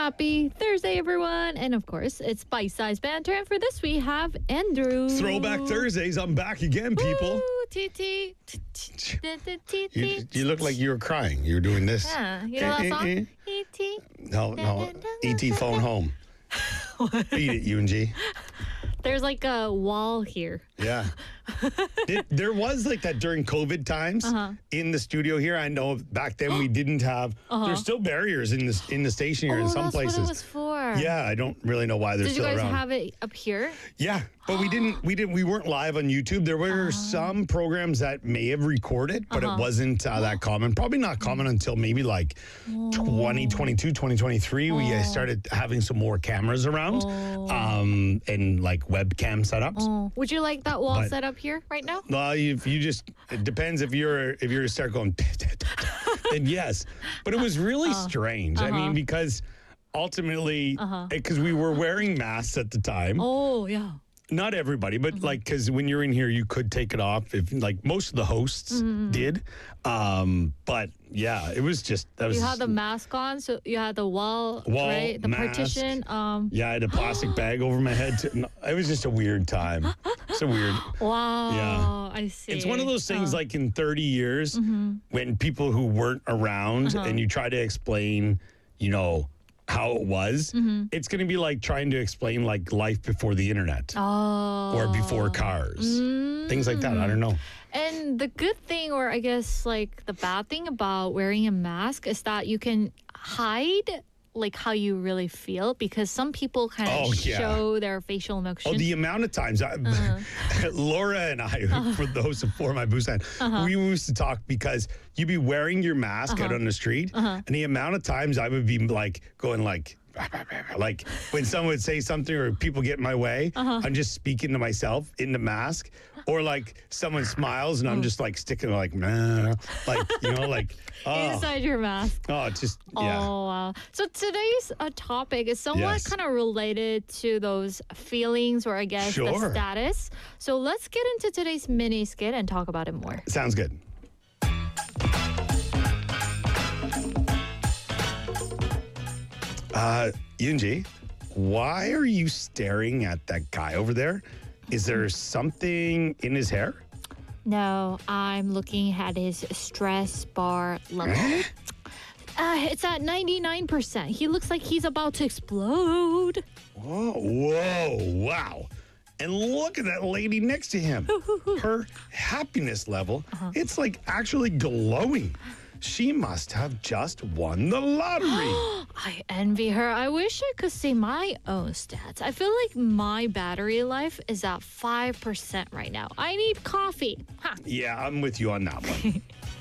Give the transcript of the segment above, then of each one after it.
Happy Thursday, everyone. And of course, it's Bite Size Banter. And for this, we have Andrew. Throwback Thursdays. I'm back again, people. Woo, TT. You look like you were crying. You were doing this. Yeah, you know that song? E.T. No. E.T. phone home. Beat it, UNG. There's like a wall here. Yeah. There was like that during COVID times in the studio here. I know back then we didn't have. There's still barriers in the station here in some places. That's what it was for. Yeah, I don't really know why they're still around. Did you guys have it up here? Yeah, but we weren't live on YouTube. There were some programs that may have recorded, but it wasn't that common. Probably not common until maybe like 2022, 2023. We started having some more cameras around and like webcam setups. Would you like that wall set up here right now? No, if you just, it depends if you're start going, then yes. But it was really strange. I mean, because ultimately, because we were wearing masks at the time. Oh, yeah. Not everybody, but like, because when you're in here, you could take it off. If like most of the hosts did, but yeah, it was just that was. You had the mask on, so you had the wall, right? The mask. Partition. Yeah, I had a plastic bag over my head. It was just a weird time. It's a weird. Wow. Yeah, I see. It's one of those things like in 30 years, when people who weren't around and you try to explain, you know, how it was, it's going to be like trying to explain like life before the internet or before cars, things like that. I don't know. And the good thing, or I guess like the bad thing about wearing a mask is that you can hide like how you really feel, because some people kind of show their facial emotions. Oh, the amount of times Laura and I, for those of For My Busan, we used to talk because you'd be wearing your mask out on the street, and the amount of times I would be like going like when someone would say something or people get in my way, I'm just speaking to myself in the mask, or like someone smiles and I'm just like sticking like, nah, like, you know, like inside your mask. Oh, just yeah. Oh, wow. So today's topic is somewhat kind of related to those feelings, or I guess the status. So let's get into today's mini skit and talk about it more. Sounds good. Yoonji, why are you staring at that guy over there? Is there something in his hair? No, I'm looking at his stress bar level. It's at 99%. He looks like he's about to explode. Whoa, wow. And look at that lady next to him. Her happiness level, it's like actually glowing. She must have just won the lottery. I envy her. I wish I could see my own stats. I feel like my battery life is at 5% right now. I need coffee. Yeah, I'm with you on that one.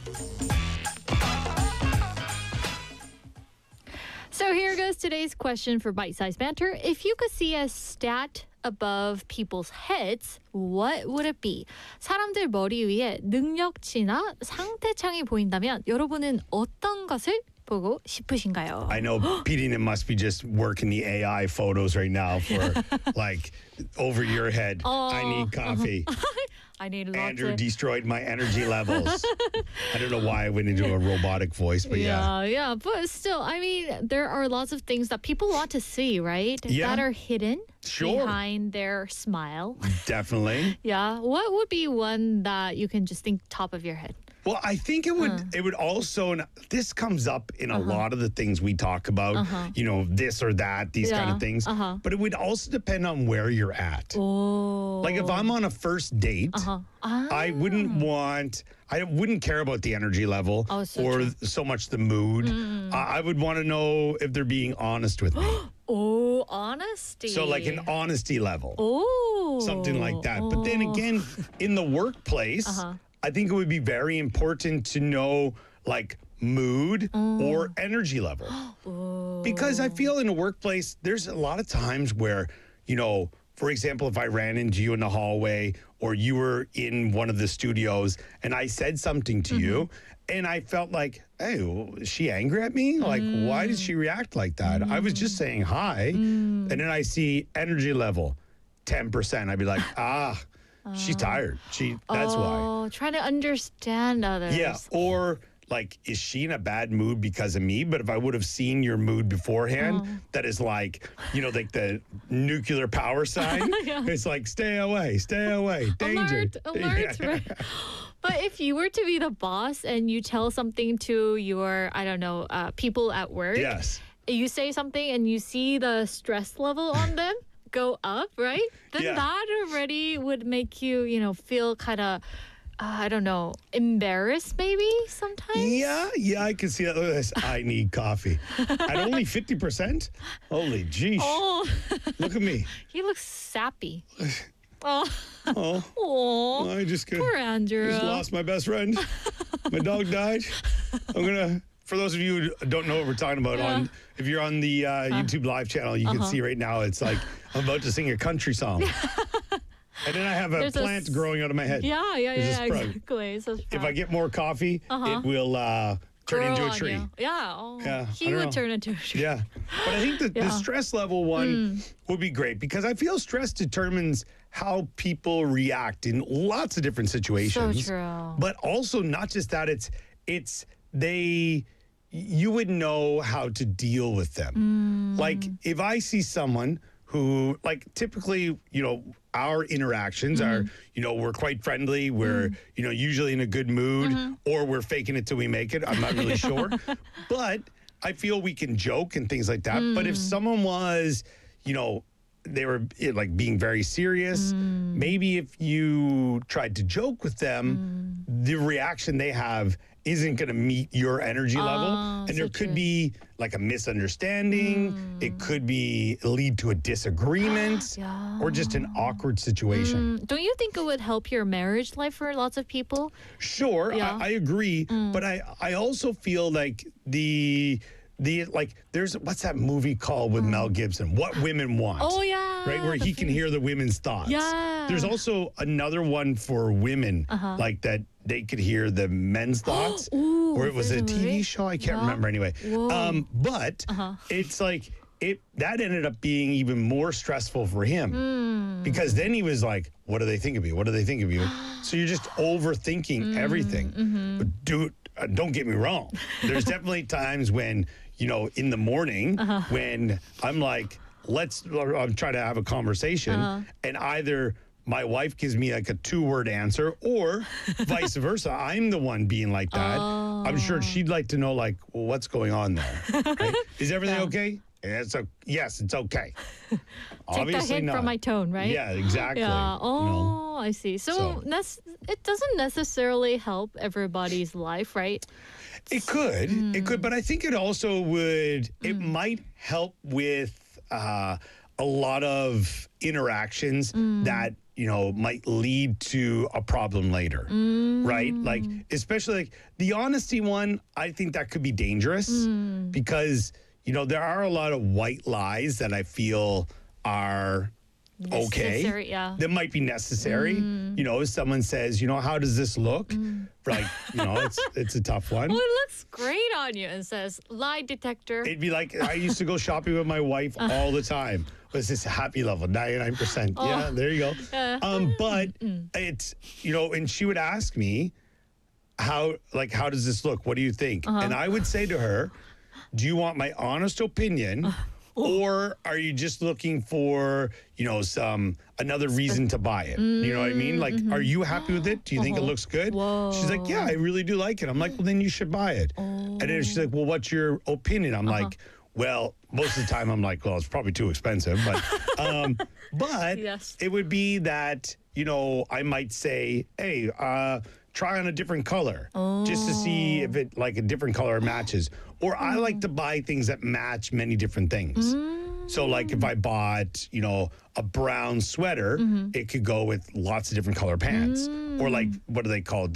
So here goes today's question for Bite Size Banter. If you could see a stat above people's heads, what would it be? 사람들 머리 위에 능력치나 상태창이 보인다면 여러분은 어떤 것을 보고 싶으신가요? I know Pidina must be just working the AI photos right now for like over your head. I need coffee. I need lots Andrew destroyed my energy levels. I don't know why I went into a robotic voice, but yeah. But still, I mean, there are lots of things that people want to see, right? Yeah. That are hidden behind their smile. Definitely. Yeah. What would be one that you can just think top of your head? Well, I think it would also, and this comes up in a lot of the things we talk about, you know, this or that, these kind of things. But it would also depend on where you're at. Oh. Like if I'm on a first date, I wouldn't care about the energy level or so much the mood. I would want to know if they're being honest with me. Oh, honesty. So like an honesty level. Oh. Something like that. But then again, in the workplace, I think it would be very important to know like mood or energy level. Because I feel in the workplace, there's a lot of times where, you know, for example, if I ran into you in the hallway or you were in one of the studios and I said something to you and I felt like, hey, is she angry at me? Like, why did she react like that? I was just saying hi. And then I see energy level, 10%. I'd be like, she's tired. That's why. Oh, trying to understand others. Yeah, or like, is she in a bad mood because of me? But if I would have seen your mood beforehand, that is like, like the nuclear power sign. Yeah. It's like, stay away, danger. Alert, Yeah. right? But if you were to be the boss and you tell something to your, I don't know, people at work, Yes. you say something and you see the stress level on them go up, right? Then Yeah. that already would make you, feel kind of, I don't know, embarrassed maybe sometimes. Yeah, I can see that. Look at this. I need coffee. At only 50%? Holy geesh. Oh, Look at me. he looks sappy. Oh, Oh, oh, I just poor Andrew. lost my best friend. My dog died. For those of you who don't know what we're talking about, if you're on the YouTube live channel, you can see right now it's like I'm about to sing a country song. And then I have a There's a plant growing out of my head. Yeah, There's a sprung. exactly. So If I get more coffee, it will turn into a tree. Yeah. Oh, Yeah, I he don't would know. turn into a tree. Yeah. But I think that the stress level one would be great because I feel stress determines how people react in lots of different situations. So true. But also not just that, you would know how to deal with them. Like if I see someone who, like, typically, our interactions are, we're quite friendly. We're, usually in a good mood, or we're faking it till we make it. I'm not really sure. But I feel we can joke and things like that. But if someone was, they were like being very serious, maybe if you tried to joke with them, the reaction they have isn't going to meet your energy level. And there could be like a misunderstanding. It could lead to a disagreement or just an awkward situation. Don't you think it would help your marriage life for lots of people? Sure, Yeah. I agree. But I also feel like there's what's that movie called with Mel Gibson? What Women Want. Oh, yeah. Right, where he can hear the women's thoughts. Yeah. There's also another one for women, like that they could hear the men's thoughts. Ooh, or it was a there's a movie? TV show. I can't remember anyway. Whoa. But it's like that ended up being even more stressful for him because then he was like, "What do they think of you? What do they think of you?" So you're just overthinking everything. But dude, don't get me wrong. There's definitely times when in the morning when I'm like, I'm trying to have a conversation, and either my wife gives me like a 2-word answer or vice versa. I'm the one being like that. I'm sure she'd like to know, like, well, what's going on there? Right? Is everything okay? Yes, it's okay. Take Obviously the hint not. from my tone, right? Yeah, exactly. Yeah. Oh, I see. So it doesn't necessarily help everybody's life, right? It could, but I think it also would. It might help with a lot of interactions that might lead to a problem later, right? Like, especially like the honesty one, I think that could be dangerous because, there are a lot of white lies that I feel are Necessary, yeah. that might be necessary. If someone says, how does this look? Like, it's a tough one. Oh, it looks great on you, and says lie detector. It'd be like, I used to go shopping with my wife all the time. Was this happy level, 99%? Yeah, there you go. But it's, and she would ask me, how does this look? What do you think? And I would say to her, do you want my honest opinion? Or are you just looking for, another reason to buy it? You know what I mean? Like, are you happy with it? Do you think it looks good? Whoa. She's like, yeah, I really do like it. I'm like, well, then you should buy it. And then she's like, well, what's your opinion? I'm like, well, most of the time I'm like, well, it's probably too expensive. But Yes. it would be that, I might say, hey, try on a different color just to see if it like a different color matches. Or I like to buy things that match many different things. So like if I bought, a brown sweater, it could go with lots of different color pants. Or like, what are they called?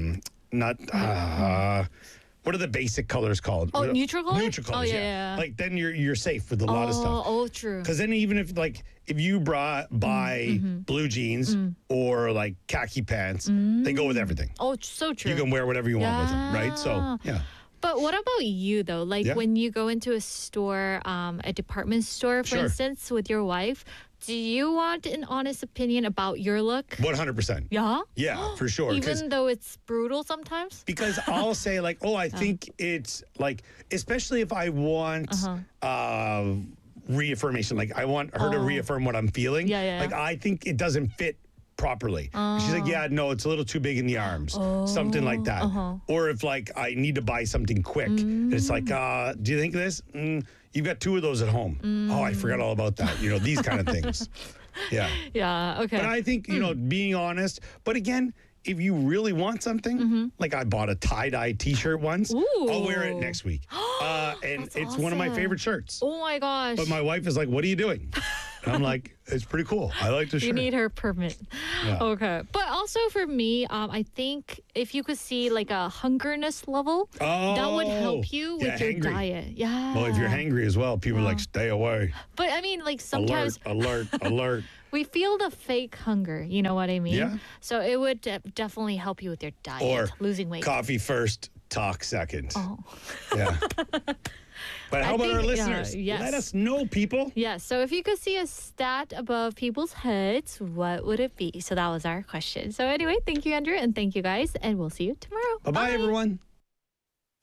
What are the basic colors called? Oh, neutral color? Neutral colors, Oh, yeah. Like then you're safe with a lot of stuff. Oh, true. Because then even if you buy blue jeans or like khaki pants, they go with everything. Oh, so true. You can wear whatever you want with them, right? So, yeah. But what about you, though? Like Yeah. when you go into a store, a department store, for Sure. instance, with your wife, Do you want an honest opinion about your look? 100%. Yeah? Yeah, for sure. 'Cause- Even though it's brutal sometimes? Because I'll say like, oh, I think it's like, especially if I want reaffirmation, like I want her to reaffirm what I'm feeling. Yeah, yeah, Like yeah. I think it doesn't fit properly. She's like, yeah, no, it's a little too big in the arms, something like that. Or if like I need to buy something quick, and it's like, do you think this? You've got 2 of those at home. Oh, I forgot all about that. You know, these kind of things. Yeah. Yeah, okay. But I think, you know, being honest, but again, if you really want something, like I bought a tie-dye t-shirt once, I'll wear it Ooh. next week. And That's it's one of my awesome. favorite shirts. Oh my gosh. But my wife is like, what are you doing? And I'm like, it's pretty cool. I like the shirt. You need her permit. Yeah. Okay. But also for me, I think if you could see like a hungerness level, that would help you with your hangry. diet. Yeah. Well, if you're hangry as well, people are like, stay away. But I mean, like sometimes Alert, alert. we feel the fake hunger. You know what I mean? Yeah. So it would definitely help you with your diet, Or losing weight. coffee first, talk second. Oh. Yeah. But how I about our think, yeah, listeners? yes. Let us know, people. Yeah, so if you could see a stat above people's heads, what would it be? So that was our question. So anyway, thank you, Andrew, and thank you guys, and we'll see you tomorrow. Bye-bye, everyone.